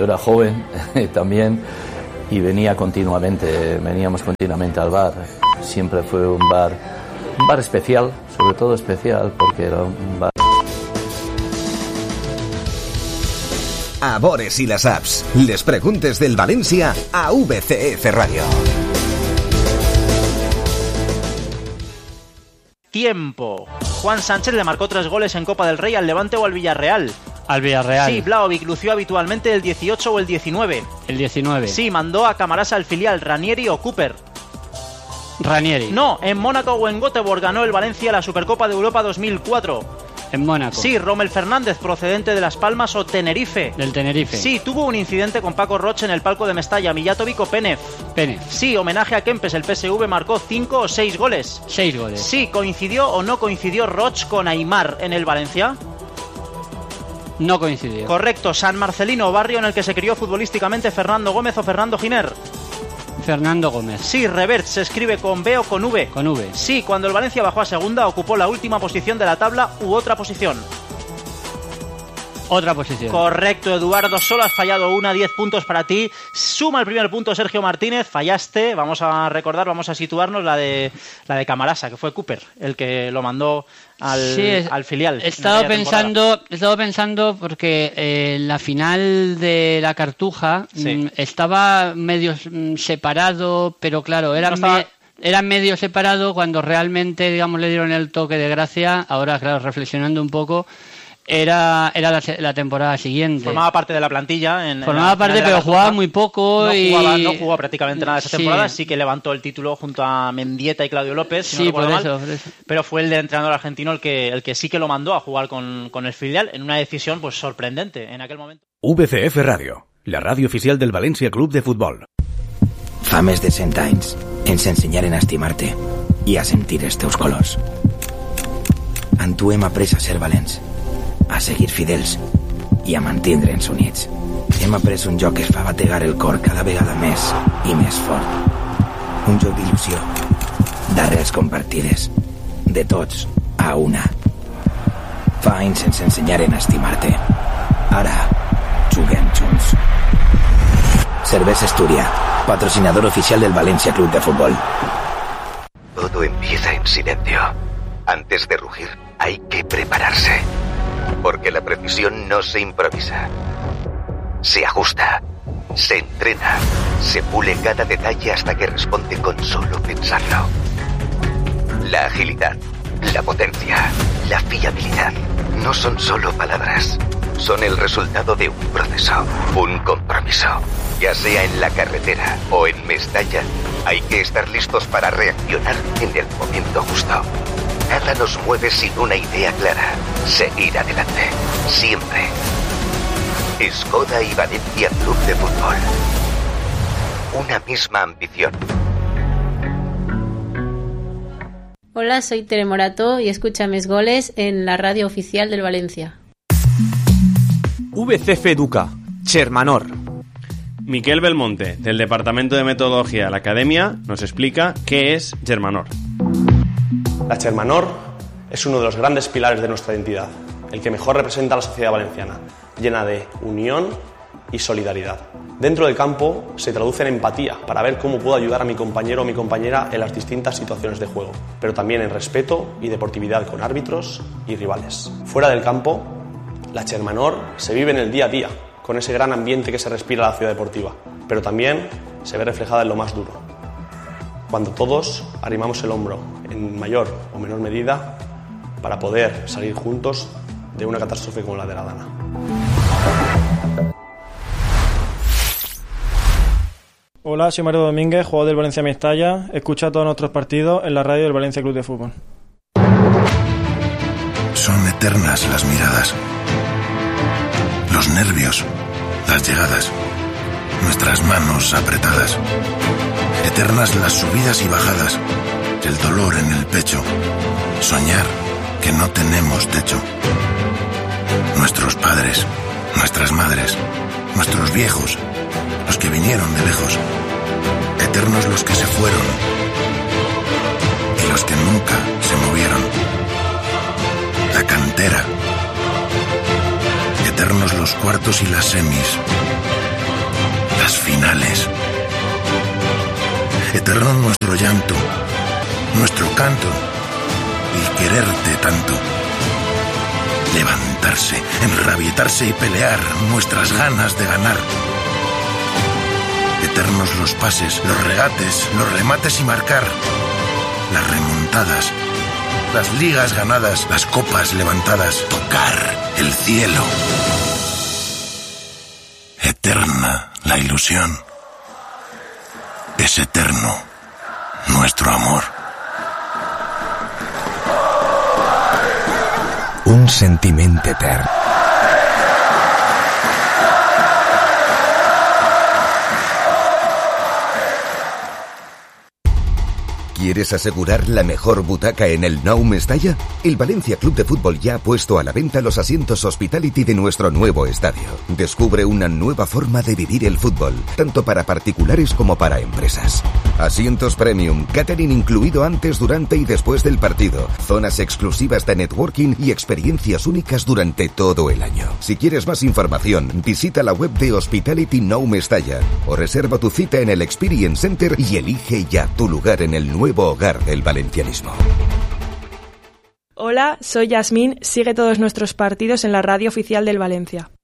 era joven también, y veníamos continuamente al bar. Siempre fue un bar especial, sobre todo especial, porque era un bar. A Bores i les Apps. Les preguntes del València a VCF Radio. Tiempo. Juan Sánchez le marcó 3 goles en Copa del Rey al Levante o al Villarreal. Al Villarreal. Sí, Vlahovic lució habitualmente el 18 o el 19. El 19. Sí, mandó a Camarasa al filial, Ranieri o Cooper. Ranieri. No, en Mónaco o en Göteborg ganó el Valencia la Supercopa de Europa 2004. En Mónaco. Sí, Rommel Fernández, procedente de Las Palmas o Tenerife. Del Tenerife. Sí, tuvo un incidente con Paco Roche en el palco de Mestalla, Mijatovic o Penef. Penef. Sí, homenaje a Kempes, el PSV marcó 5 o 6 goles. 6 goles. Sí, ¿coincidió o no coincidió Roche con Aimar en el Valencia? No coincidió. Correcto, San Marcelino, barrio en el que se crió futbolísticamente Fernando Gómez o Fernando Giner. Fernando Gómez. Sí, Revert se escribe con B o con V. Con V. Sí, cuando el Valencia bajó a segunda ocupó la última posición de la tabla u otra posición. Otra posición. Correcto, Eduardo, solo has fallado una, 10 puntos para ti. Suma el primer punto Sergio Martínez, fallaste. Vamos a recordar, vamos a situarnos la de Camarasa, que fue Cooper, el que lo mandó al filial. He estado pensando porque la final de la Cartuja estaba medio separado, pero claro, era medio separado cuando realmente, digamos, le dieron el toque de gracia. Ahora, claro, reflexionando un poco, era la temporada siguiente. Formaba parte de la plantilla. Formaba parte, pero jugaba muy poco. No jugó prácticamente nada esa temporada. Sí que levantó el título junto a Mendieta y Claudio López. Si no por eso. Pero fue el entrenador argentino el que sí que lo mandó a jugar con el filial en una decisión pues sorprendente en aquel momento. VCF Radio, la radio oficial del València Club de Futbol. Fa més de 100 anys ens ensenyaren a estimar-te i a sentir els teus colors. En tu hem après a ser valents, a seguir fidels i a mantindre'ns units. Hem après un joc que es fa bategar el cor cada vegada més i més fort. Un joc d'il·lusió, d'arrels compartides, de tots a una. Fa anys ens ensenyaren a estimar-te. Ara juguem junts. Cervesa Asturias, patrocinador oficial del Valencia Club de Fútbol. Todo empieza en silencio. Antes de rugir, hay que prepararse. Porque la precisión no se improvisa. Se ajusta, se entrena, se pule cada detalle hasta que responde con solo pensarlo. La agilidad, la potencia, la fiabilidad no son solo palabras. Son el resultado de un proceso, un compromiso. Ya sea en la carretera o en Mestalla, hay que estar listos para reaccionar en el momento justo. Nada nos mueve sin una idea clara. Seguir adelante. Siempre. Skoda y Valencia Club de Fútbol. Una misma ambición. Hola, soy Tere Morató y escucha Mis Goles en la radio oficial del Valencia. VCF Educa, Chermanor. Miquel Belmonte, del Departamento de Metodología de la Academia, nos explica qué es Chermanor. La Chermanor es uno de los grandes pilares de nuestra identidad, el que mejor representa a la sociedad valenciana, llena de unión y solidaridad. Dentro del campo se traduce en empatía para ver cómo puedo ayudar a mi compañero o mi compañera en las distintas situaciones de juego, pero también en respeto y deportividad con árbitros y rivales. Fuera del campo, la Chermanor se vive en el día a día, con ese gran ambiente que se respira en la ciudad deportiva, pero también se ve reflejada en lo más duro, cuando todos arrimamos el hombro en mayor o menor medida para poder salir juntos de una catástrofe como la de la Dana. Hola, soy Mario Domínguez, jugador del Valencia Mestalla. Escucha todos nuestros partidos en la radio del Valencia Club de Fútbol. Son eternas las miradas, los nervios, las llegadas, nuestras manos apretadas. Eternas las subidas y bajadas, el dolor en el pecho, soñar que no tenemos techo. Nuestros padres, nuestras madres, nuestros viejos, los que vinieron de lejos. Eternos los que se fueron y los que nunca se movieron. La cantera. Eternos los cuartos y las semis. las finales. Eterno nuestro llanto, nuestro canto, y quererte tanto. Levantarse, enrabietarse y pelear, nuestras ganas de ganar. Eternos los pases, los regates, los remates y marcar. Las remontadas, las ligas ganadas, las copas levantadas. Tocar el cielo. Eterna la ilusión. Es eterno nuestro amor. Un sentiment etern. ¿Quieres asegurar la mejor butaca en el Nou Mestalla? El Valencia Club de Fútbol ya ha puesto a la venta los asientos Hospitality de nuestro nuevo estadio. Descubre una nueva forma de vivir el fútbol, tanto para particulares como para empresas. Asientos premium, catering incluido antes, durante y después del partido, zonas exclusivas de networking y experiencias únicas durante todo el año. Si quieres más información, visita la web de Hospitality Nou Mestalla o reserva tu cita en el Experience Center y elige ya tu lugar en el nuevo hogar del valencianismo. Hola, soy Yasmín. Sigue todos nuestros partidos en la radio oficial del Valencia.